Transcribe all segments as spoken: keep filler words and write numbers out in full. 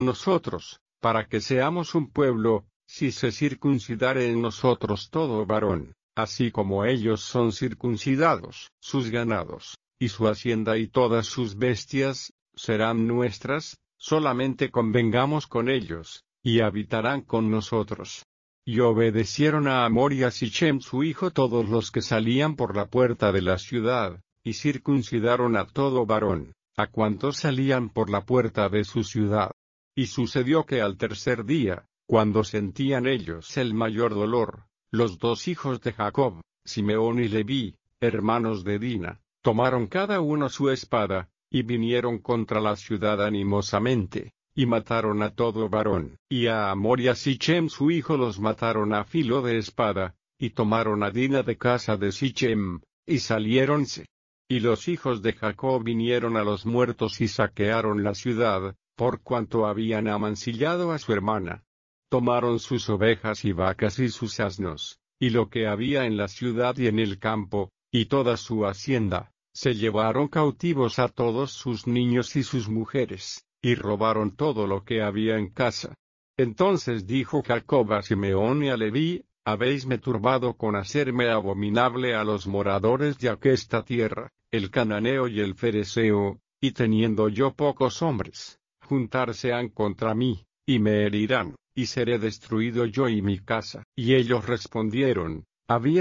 nosotros, para que seamos un pueblo, si se circuncidare en nosotros todo varón, así como ellos son circuncidados. Sus ganados, y su hacienda y todas sus bestias, serán nuestras, solamente convengamos con ellos, y habitarán con nosotros. Y obedecieron a Hamor y a Sichem su hijo todos los que salían por la puerta de la ciudad, y circuncidaron a todo varón, a cuantos salían por la puerta de su ciudad. Y sucedió que al tercer día, cuando sentían ellos el mayor dolor, los dos hijos de Jacob, Simeón y Leví, hermanos de Dina, tomaron cada uno su espada, y vinieron contra la ciudad animosamente, y mataron a todo varón. Y a Hamor y a Sichem su hijo los mataron a filo de espada, y tomaron a Dina de casa de Sichem, y saliéronse. Y los hijos de Jacob vinieron a los muertos y saquearon la ciudad, por cuanto habían amancillado a su hermana. Tomaron sus ovejas y vacas y sus asnos, y lo que había en la ciudad y en el campo, y toda su hacienda, se llevaron cautivos a todos sus niños y sus mujeres, y robaron todo lo que había en casa. Entonces dijo Jacob a Simeón y a Leví: Habéisme turbado con hacerme abominable a los moradores de aquesta tierra, el cananeo y el fereceo, y teniendo yo pocos hombres, juntarse han contra mí, y me herirán, y seré destruido yo y mi casa. Y ellos respondieron: Había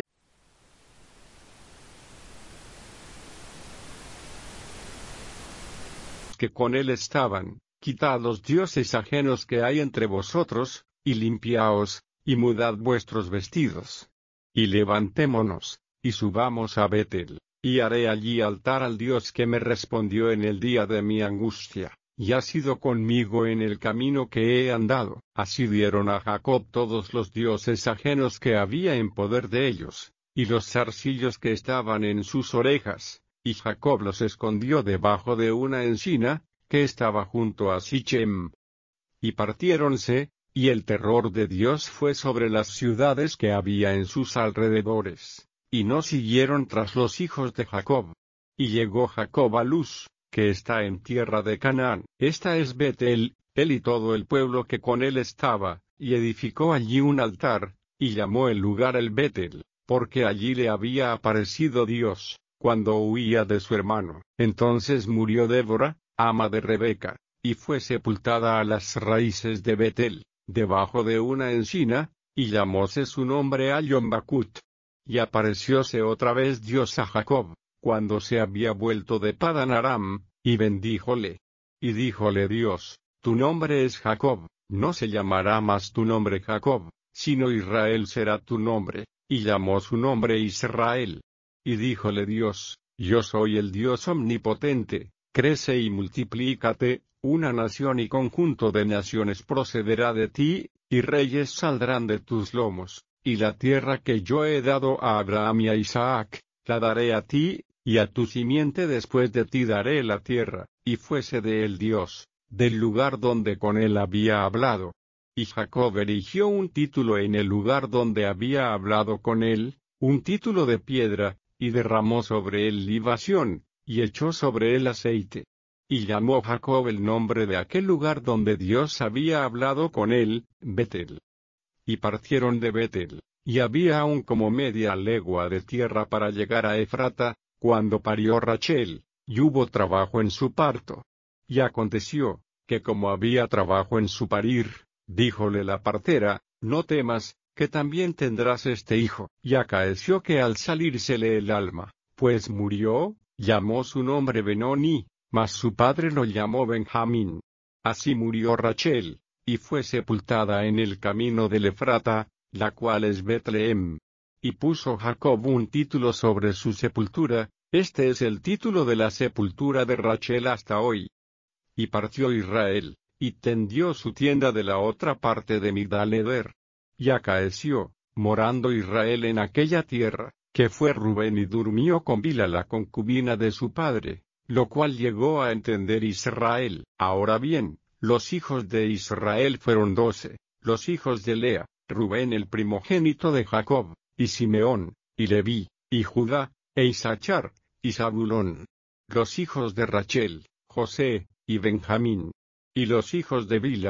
que con él estaban, quitad los dioses ajenos que hay entre vosotros, y limpiaos, y mudad vuestros vestidos. Y levantémonos, y subamos a Betel, y haré allí altar al Dios que me respondió en el día de mi angustia, y ha sido conmigo en el camino que he andado. Así dieron a Jacob todos los dioses ajenos que había en poder de ellos, y los zarcillos que estaban en sus orejas, y Jacob los escondió debajo de una encina, que estaba junto a Sichem. Y partiéronse, y el terror de Dios fue sobre las ciudades que había en sus alrededores, y no siguieron tras los hijos de Jacob. Y llegó Jacob a Luz, que está en tierra de Canaán. Esta es Betel, él y todo el pueblo que con él estaba, y edificó allí un altar, y llamó el lugar el Betel, porque allí le había aparecido Dios, cuando huía de su hermano. Entonces murió Débora, ama de Rebeca, y fue sepultada a las raíces de Betel, debajo de una encina, y llamóse su nombre Allon-Bacut. Y aparecióse otra vez Dios a Jacob, cuando se había vuelto de Padan Aram, y bendíjole. Y díjole Dios: Tu nombre es Jacob, no se llamará más tu nombre Jacob, sino Israel será tu nombre. Y llamó su nombre Israel. Y díjole Dios: Yo soy el Dios omnipotente, crece y multiplícate, una nación y conjunto de naciones procederá de ti, y reyes saldrán de tus lomos, y la tierra que yo he dado a Abraham y a Isaac, la daré a ti, y a tu simiente después de ti daré la tierra. Y fuese de él Dios, del lugar donde con él había hablado. Y Jacob erigió un título en el lugar donde había hablado con él, un título de piedra, y derramó sobre él libación, y echó sobre él aceite. Y llamó Jacob el nombre de aquel lugar donde Dios había hablado con él, Betel. Y partieron de Betel, y había aún como media legua de tierra para llegar a Efrata, cuando parió Rachel, y hubo trabajo en su parto. Y aconteció, que como había trabajo en su parir, díjole la partera: No temas, que también tendrás este hijo. Y acaeció que al salírsele el alma, pues murió, llamó su nombre Benoni, mas su padre lo llamó Benjamín. Así murió Rachel, y fue sepultada en el camino del Efrata, la cual es Betlehem. Y puso Jacob un título sobre su sepultura: Este es el título de la sepultura de Rachel hasta hoy. Y partió Israel, y tendió su tienda de la otra parte de Migdal-eder. Y acaeció, morando Israel en aquella tierra, que fue Rubén y durmió con Bila la concubina de su padre, lo cual llegó a entender Israel. Ahora bien, los hijos de Israel fueron doce, los hijos de Lea, Rubén el primogénito de Jacob, y Simeón, y Leví, y Judá, e Isachar, y Zabulón. Los hijos de Rachel, José, y Benjamín. Y los hijos de Bila,